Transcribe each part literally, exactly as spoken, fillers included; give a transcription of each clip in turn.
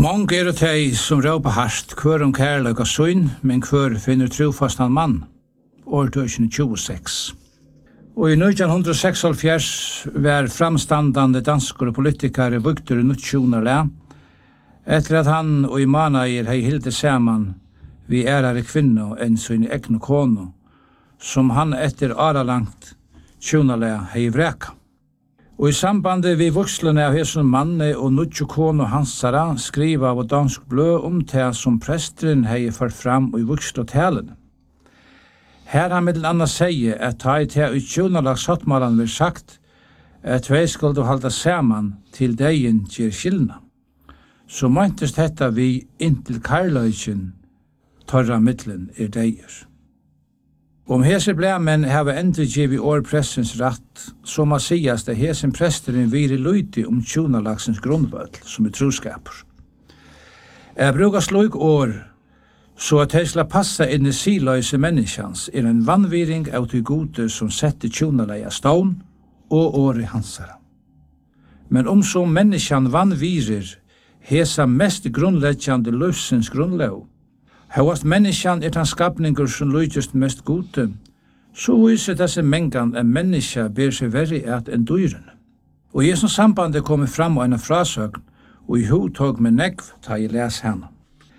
Många er det de som råper hardt, hver om kærløk og søgn, men hver finner trofast en mann, år tjueseksjon tjueseks. Og i nitton seksoghalvfjerds var framstandande danskere politikere vukter nuttjonerle, etter at han og Imanair hei hilde saman vi ærare kvinno enn sin egne kono, som han etter aralangt tjonerle hei vreka. Og i sambandet vi vokslene av hesson manne og nuttjo kono hansara skriva av dansk blø om det som presteren hei ført fram i vokslotelene. Her han middel anna seie at ta i te ut tjonalags hattmalan vil sagt at tvei skal du halda saman til degen gjer skilna. Så møntest hetta vi inntil karløyken torra middelen er deier. Om hese blæmen hava endri givi år pressens ratt, så må sias det hesen presteren viri luiti om tjonalagsens grunnvødl, som er troskapur. Jeg brukar sluk år, så at heisla passa inn i siløyse menneskjans er en vannviring av de gode som setter tjonaleia stån og året hansara. Men om så menneskjan vannvirer hesa mest grunnleggjande løsens grunnløv, Hauast menneskjan er den skapningur som lujtjust mest gode, så viser disse mengan en menneska ber seg verre at enn dyren. Og i sånn sambandet kommer fram og en frasøgn, og i hodtog med negv ta i les henne.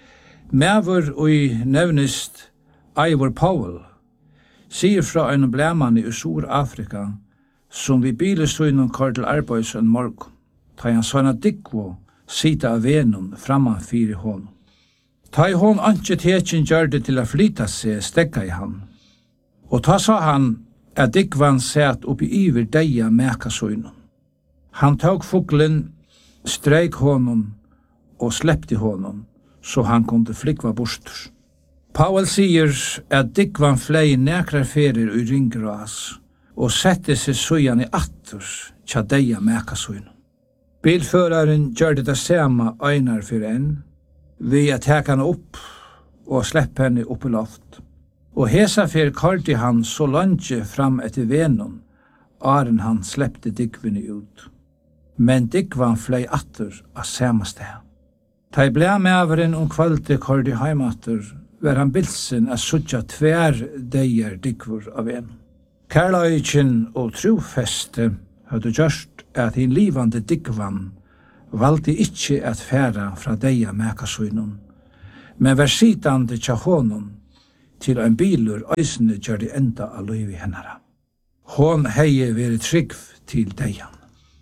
Mæver og i nevnist Ivor Powell sier fra en blæmann i Sur-Afrika som vi bilesøgnen kar til arbeids en morgon, ta han sånne dikvo sida av venum framman fire hånd. Ta i hon anke tekin gjørde til å flyta seg stekka i han. Og ta sa han at dikvan sett oppi iver deia mekasøynun. Han tog fuglen, streik honom og slepte honom, så han kunde flikva bostur. Powell sier at dikvan flei nekrar ferir ui ringgras og sette seg søyan i atturs tja deia mekasøynun. Bilføraren gjørde det samme einar for enn, vi at teka henne opp og slepp henne opp i loft. Og hesa fyr kallte han så langt fram etter venon, aren han sleppte dikvene ut. Men dikvan flei atter av samme sted. Ta i blei meveren om kvalte kallte heimatter, var han bilsen av suttja tver deier dikvor av en. Kærløyken og trofeste hadde gjørst at hin livande dikvan valgte ikkje at færa fra deia mekasøynun, men var sitande tja honom til ein bilur eisne gjør det enda av løyvi hennara. Hon heie veri trygg til deian.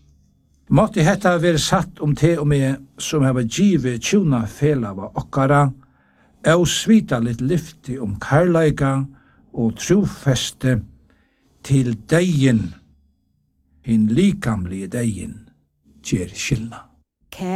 Måtte hetta veri satt om te og med som heva givet tjuna felava okkara, og svita litt lyfti om karlaika og trofeste til deien, hin likamlige deien, gjer skilna.